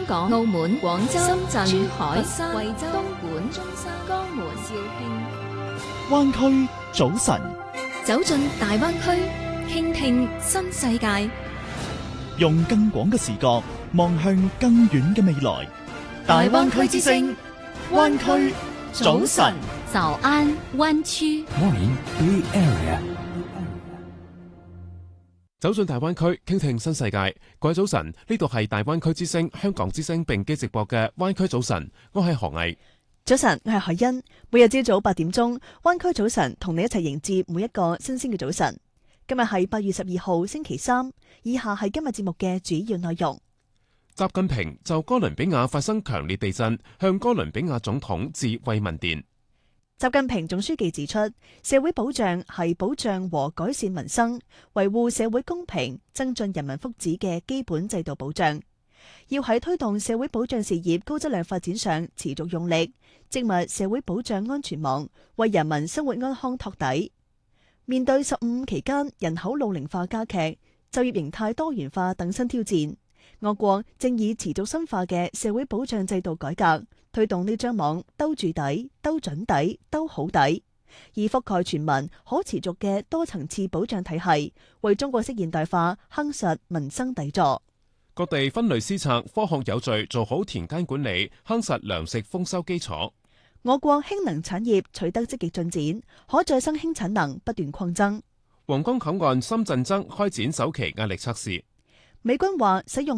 香港、澳門、廣州、深圳、珠海、 佛山、 惠州、東莞、 中山、 江門、 肇慶。 灣區早晨， 走進大灣區，傾聽新世界， 用更廣嘅視角望向更遠嘅未來。大灣區之聲，灣區早晨。 早安灣區。 Morning Bay Area。 走進大灣區，傾聽新世界。各位早晨，呢度係大灣區之聲、香港之聲並機直播嘅灣區早晨，我係何毅。 早晨，我係海欣。每日朝早8點鐘，灣區早晨同你一齊迎接每一個新鮮嘅早晨。今日係8月12號星期三，以下係今日節目嘅主要內容。 習近平就哥倫比亞發生強烈地震，向哥倫比亞總統致慰問電。 習近平總書記指出，社會保障係保障和改善民生、維護社會公平、增進人民福祉嘅基本制度保障。要喺推動社會保障事業高質量發展上持續用力，織密社會保障安全網，為人民生活安康托底。面對15期間人口老齡化加劇、就業形態多元化等新挑戰，我國正以持續深化嘅社會保障制度改革，推動呢張網兜住底、兜準底、兜好底，以覆蓋全民可持續嘅多層次保障體系，為中國式現代化夯實民生底座。 各地分類施策，科學有序做好田間管理，夯實糧食豐收基礎。 我國氫能產業取得積極進展，可再生氫產能不斷擴增。 皇崗口岸深圳側開展首期壓力測試。 美軍話使用